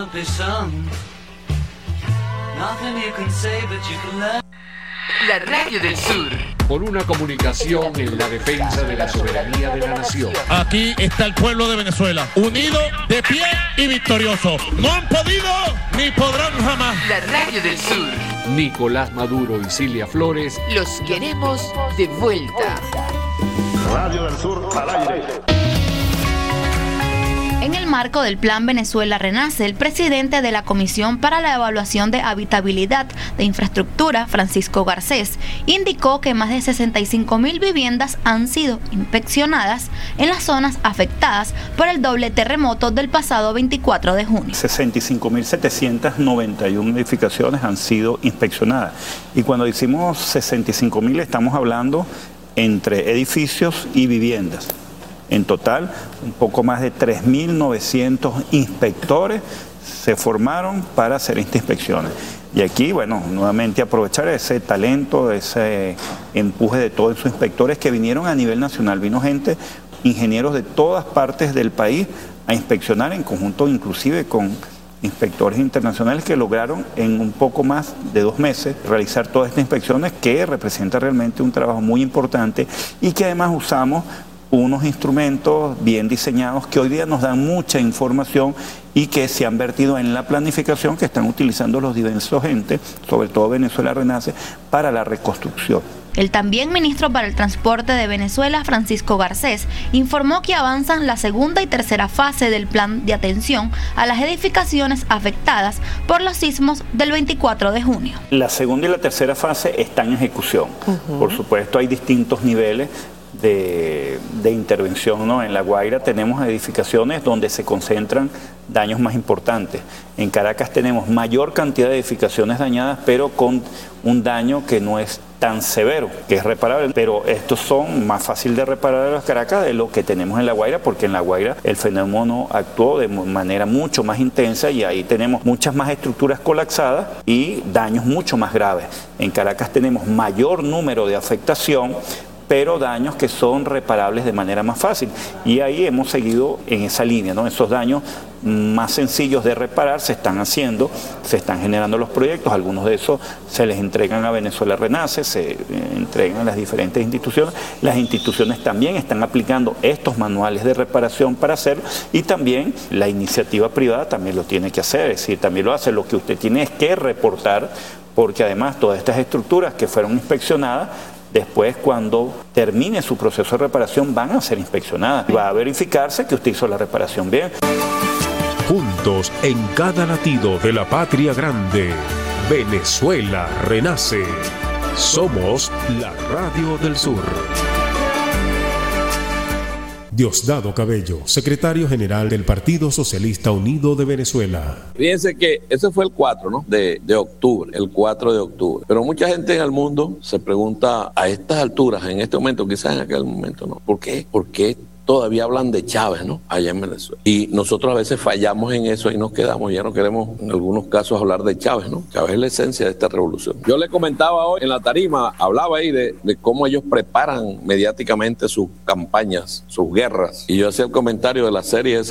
La Radio del Sur. Por una comunicación en la defensa de la soberanía de la nación. Aquí está el pueblo de Venezuela, unido, de pie y victorioso. No han podido ni podrán jamás. La Radio del Sur. Nicolás Maduro y Cilia Flores. Los queremos de vuelta. Radio del Sur al aire. En el marco del Plan Venezuela Renace, el presidente de la Comisión para la Evaluación de Habitabilidad de Infraestructura, Francisco Garcés, indicó que más de 65.000 viviendas han sido inspeccionadas en las zonas afectadas por el doble terremoto del pasado 24 de junio. 65.791 edificaciones han sido inspeccionadas. Y cuando decimos 65.000 estamos hablando entre edificios y viviendas. En total, un poco más de 3.900 inspectores se formaron para hacer estas inspecciones. Y aquí, bueno, nuevamente aprovechar ese talento, ese empuje de todos esos inspectores que vinieron a nivel nacional. Vino gente, ingenieros de todas partes del país a inspeccionar en conjunto, inclusive con inspectores internacionales que lograron en un poco más de 2 meses realizar todas estas inspecciones, que representa realmente un trabajo muy importante y que además usamos unos instrumentos bien diseñados que hoy día nos dan mucha información y que se han vertido en la planificación que están utilizando los diversos entes, sobre todo Venezuela Renace, para la reconstrucción. El también ministro para el Transporte de Venezuela, Francisco Garcés, informó que avanzan la segunda y tercera fase del plan de atención a las edificaciones afectadas por los sismos del 24 de junio. La segunda y la tercera fase están en ejecución. Por supuesto, hay distintos niveles de intervención, ¿no? En La Guaira tenemos edificaciones donde se concentran daños más importantes. En Caracas tenemos mayor cantidad de edificaciones dañadas, pero con un daño que no es tan severo, que es reparable, pero estos son más fáciles de reparar en las Caracas de lo que tenemos en La Guaira, porque en La Guaira el fenómeno actuó de manera mucho más intensa y ahí tenemos muchas más estructuras colapsadas y daños mucho más graves. En Caracas tenemos mayor número de afectación, pero daños que son reparables de manera más fácil. Y ahí hemos seguido en esa línea, ¿no? Esos daños más sencillos de reparar se están haciendo, se están generando los proyectos, algunos de esos se les entregan a Venezuela Renace, se entregan a las diferentes instituciones. Las instituciones también están aplicando estos manuales de reparación para hacerlo y también la iniciativa privada también lo tiene que hacer, es decir, también lo hace. Lo que usted tiene es que reportar, porque además todas estas estructuras que fueron inspeccionadas, después, cuando termine su proceso de reparación, van a ser inspeccionadas. Va a verificarse que usted hizo la reparación bien. Juntos en cada latido de la patria grande, Venezuela renace. Somos la Radio del Sur. Diosdado Cabello, secretario general del Partido Socialista Unido de Venezuela. Fíjense que ese fue el 4, ¿no? de octubre, el 4 de octubre. Pero mucha gente en el mundo se pregunta a estas alturas, en este momento, quizás en aquel momento, ¿no? ¿Por qué? ¿Por qué todavía hablan de Chávez, ¿no? Allá en Venezuela? Y nosotros a veces fallamos en eso y nos quedamos, ya no queremos en algunos casos hablar de Chávez, ¿no? Chávez es la esencia de esta revolución. Yo le comentaba hoy en la tarima, hablaba ahí de cómo ellos preparan mediáticamente sus campañas, sus guerras. Y yo hacía el comentario de la serie esa